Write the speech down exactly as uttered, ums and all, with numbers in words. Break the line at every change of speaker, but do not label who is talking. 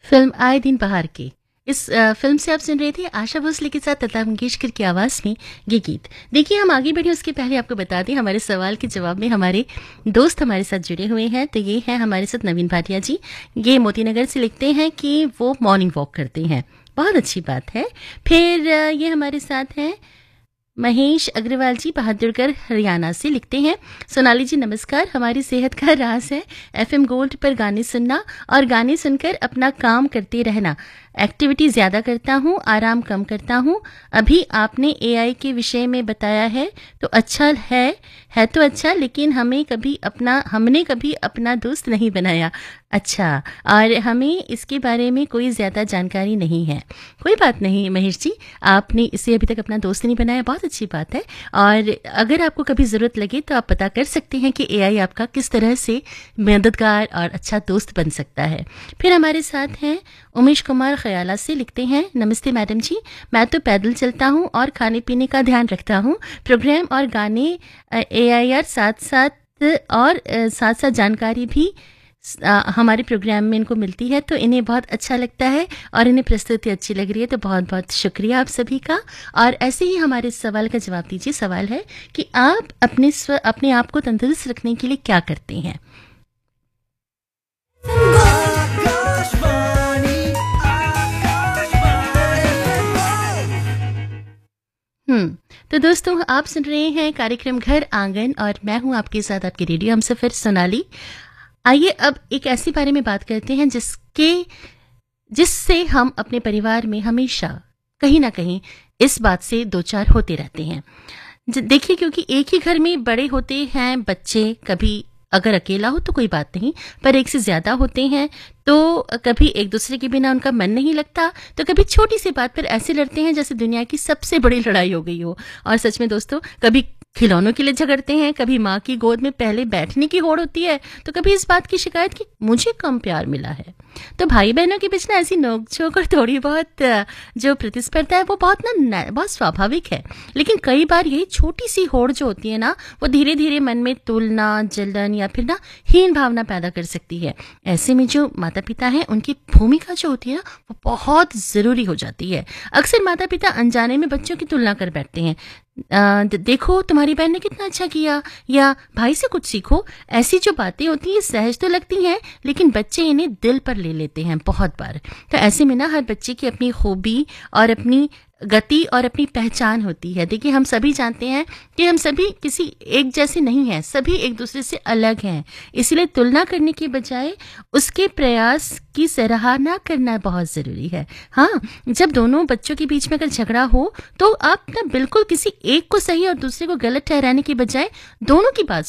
Film आए दिन बहार के इस अ, फिल्म से आप सुन रहे थे आशा भोसले के साथ लता मंगेशकर की आवाज़ में ये गीत। देखिए, हम आगे बढ़े उसके पहले आपको बता दें, हमारे सवाल के जवाब में हमारे दोस्त हमारे साथ जुड़े हुए हैं। तो ये है हमारे साथ नवीन भाटिया जी। ये मोतीनगर से लिखते हैं कि वो मॉर्निंग वॉक करते हैं। बहुत अच्छी बात है। फिर अ, ये हमारे साथ हैं महेश अग्रवाल जी, बहादुरगढ़ हरियाणा से लिखते हैं, सोनाली जी नमस्कार। हमारी सेहत का राज है एफएम गोल्ड पर गाने सुनना और गाने सुनकर अपना काम करते रहना। एक्टिविटी ज़्यादा करता हूँ, आराम कम करता हूँ। अभी आपने एआई के विषय में बताया है तो अच्छा है है तो अच्छा, लेकिन हमें कभी अपना हमने कभी अपना दोस्त नहीं बनाया। अच्छा, और हमें इसके बारे में कोई ज़्यादा जानकारी नहीं है। कोई बात नहीं महेश जी, आपने इसे अभी तक अपना दोस्त नहीं बनाया, बहुत अच्छी बात है। और अगर आपको कभी ज़रूरत लगे तो आप पता कर सकते हैं कि एआई आपका किस तरह से मददगार और अच्छा दोस्त बन सकता है। फिर हमारे साथ हैं उमेश कुमार ख़याला से लिखते हैं, नमस्ते मैडम जी, मैं तो पैदल चलता हूँ और खाने पीने का ध्यान रखता हूँ। प्रोग्राम और गाने एआईआर साथ साथ और अ, साथ साथ जानकारी भी आ, हमारे प्रोग्राम में इनको मिलती है तो इन्हें बहुत अच्छा लगता है और इन्हें प्रस्तुति अच्छी लग रही है। तो बहुत बहुत शुक्रिया आप सभी का। और ऐसे ही हमारे इस सवाल का जवाब दीजिए। सवाल है कि आप अपने स्व अपने आप को तंदुरुस्त रखने के लिए क्या करते हैं। हम्म तो दोस्तों, आप सुन रहे हैं कार्यक्रम घर आंगन और मैं हूं आपके साथ आपकी रेडियो हमसफर सोनाली। आइए अब एक ऐसी बारे में बात करते हैं जिसके जिससे हम अपने परिवार में हमेशा कहीं ना कहीं इस बात से दो चार होते रहते हैं। ज- देखिए, क्योंकि एक ही घर में बड़े होते हैं बच्चे, कभी अगर अकेला हो तो कोई बात नहीं, पर एक से ज्यादा होते हैं तो कभी एक दूसरे के बिना उनका मन नहीं लगता, तो कभी छोटी सी बात पर ऐसे लड़ते हैं जैसे दुनिया की सबसे बड़ी लड़ाई हो गई हो। और सच में दोस्तों, कभी खिलौनों के लिए झगड़ते हैं, कभी माँ की गोद में पहले बैठने की होड़ होती है, तो कभी इस बात की शिकायत कि मुझे कम प्यार मिला है। तो भाई बहनों के बीच ना ऐसी नोकझोंक और थोड़ी बहुत अ, जो प्रतिस्पर्धा है वो बहुत ना न- बहुत स्वाभाविक है। लेकिन कई बार यही छोटी सी होड़ जो होती है ना, वो धीरे धीरे मन में तुलना, जलन या फिर ना हीन भावना पैदा कर सकती है। ऐसे में जो माता पिता हैं उनकी भूमिका जो होती है ना, वो बहुत जरूरी हो जाती है। अक्सर माता पिता अनजाने में बच्चों की तुलना कर बैठते हैं। अ, द- देखो तुम्हारी बहन ने कितना अच्छा किया, या भाई से कुछ सीखो। ऐसी जो बातें होती हैं सहज तो लगती हैं, लेकिन बच्चे इन्हें दिल पर ले लेते हैं बहुत बार। तो ऐसे में ना हर बच्चे की अपनी खूबी और अपनी गति और अपनी पहचान होती है। देखिए, हम सभी जानते हैं कि हम सभी किसी एक जैसे नहीं हैं, सभी एक दूसरे से अलग हैं। इसलिए तुलना करने के बजाय उसके प्रयास की सराहना करना बहुत ज़रूरी है। हाँ, जब दोनों बच्चों के बीच में अगर झगड़ा हो तो आप ना बिल्कुल किसी एक को सही और दूसरे को गलत ठहराने के बजाय दोनों की बात